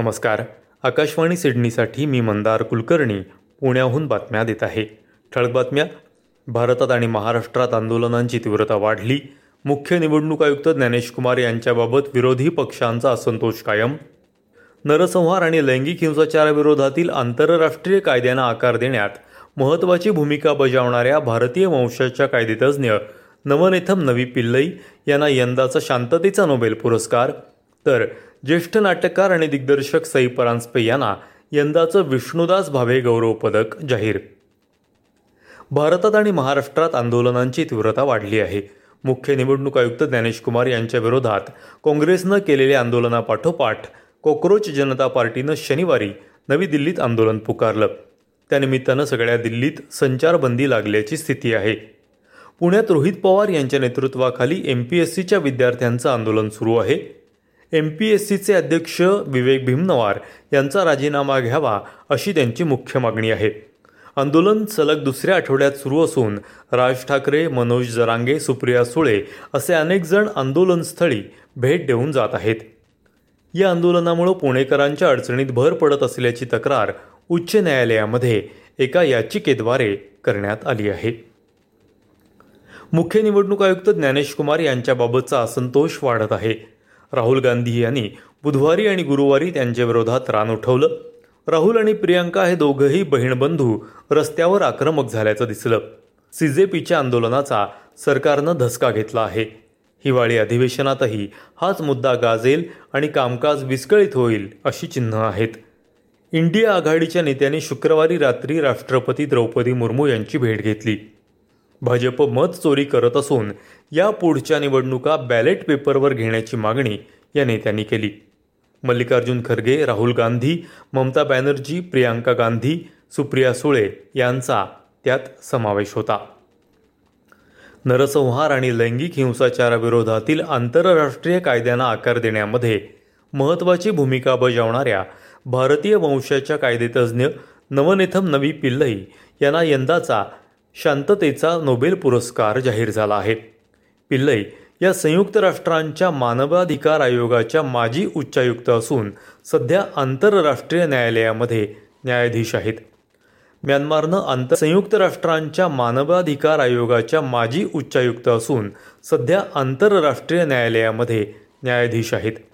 नमस्कार. आकाशवाणी सिडनीसाठी मी मंदार कुलकर्णी पुण्याहून बातम्या देत आहे. ठळक बातम्या. भारतात आणि महाराष्ट्रात आंदोलनांची तीव्रता वाढली. मुख्य निवडणूक आयुक्त ज्ञानेश कुमार यांच्याबाबत विरोधी पक्षांचा असंतोष कायम. नरसंहार आणि लैंगिक हिंसाचाराविरोधातील आंतरराष्ट्रीय कायद्यांना आकार देण्यात महत्त्वाची भूमिका बजावणाऱ्या भारतीय वंशाच्या कायदेतज्ञ नवनेथम नवी पिल्लई यांना यंदाचा शांततेचा नोबेल पुरस्कार, तर ज्येष्ठ नाटककार आणि दिग्दर्शक सई परांजपे यांना यंदाचं विष्णुदास भावे गौरव पदक जाहीर. भारतात आणि महाराष्ट्रात आंदोलनांची तीव्रता वाढली आहे. मुख्य निवडणूक आयुक्त ज्ञानेश कुमार यांच्या विरोधात काँग्रेसनं केलेल्या आंदोलनापाठोपाठ कॉक्रोच जनता पार्टीनं शनिवारी नवी दिल्लीत आंदोलन पुकारलं. त्यानिमित्तानं सगळ्या दिल्लीत संचारबंदी लागल्याची स्थिती आहे. पुण्यात रोहित पवार यांच्या नेतृत्वाखाली MPSCच्या विद्यार्थ्यांचं आंदोलन सुरू आहे. MPSCचे अध्यक्ष विवेक भीमनवार यांचा राजीनामा घ्यावा अशी त्यांची मुख्य मागणी आहे. आंदोलन सलग दुसऱ्या आठवड्यात सुरू असून राज ठाकरे, मनोज जरांगे, सुप्रिया सुळे असे अनेक जण आंदोलनस्थळी भेट देऊन जात आहेत. या आंदोलनामुळे पुणेकरांच्या अडचणीत भर पडत असल्याची तक्रार उच्च न्यायालयामध्ये एका याचिकेद्वारे करण्यात आली आहे. मुख्य निवडणूक आयुक्त ज्ञानेश कुमार यांच्याबाबतचा असंतोष वाढत आहे. राहुल गांधी यांनी बुधवारी आणि गुरुवारी त्यांच्या विरोधात रान उठवलं. राहुल आणि प्रियांका हे दोघंही बहीणबंधू रस्त्यावर आक्रमक झाल्याचं दिसलं. CJPच्या आंदोलनाचा सरकारनं धसका घेतला आहे. हिवाळी अधिवेशनातही हाच मुद्दा गाजेल आणि कामकाज विस्कळीत होईल अशी चिन्ह आहेत. इंडिया आघाडीच्या नेत्यांनी शुक्रवारी रात्री राष्ट्रपती द्रौपदी मुर्मू यांची भेट घेतली. भाजप मत चोरी करत असून या पुढच्या निवडणुका बॅलेट पेपरवर घेण्याची मागणी या नेत्यांनी केली. मल्लिकार्जुन खरगे, राहुल गांधी, ममता बॅनर्जी, प्रियांका गांधी, सुप्रिया सुळे यांचा त्यात समावेश होता. नरसंहार आणि लैंगिक हिंसाचाराविरोधातील आंतरराष्ट्रीय कायद्यांना आकार देण्यामध्ये महत्त्वाची भूमिका बजावणाऱ्या भारतीय वंशाच्या कायदेतज्ञ नवनेथम नवी पिल्लई यांना यंदाचा शांततेचा नोबेल पुरस्कार जाहीर झाला आहे. पिल्लई या संयुक्त राष्ट्रांच्या मानवाधिकार आयोगाच्या माजी उच्चायुक्त असून सध्या आंतरराष्ट्रीय न्यायालयामध्ये न्यायाधीश आहेत. म्यानमारनं संयुक्त राष्ट्रांच्या मानवाधिकार आयोगाच्या माजी उच्चायुक्त असून सध्या आंतरराष्ट्रीय न्यायालयामध्ये न्यायाधीश आहेत.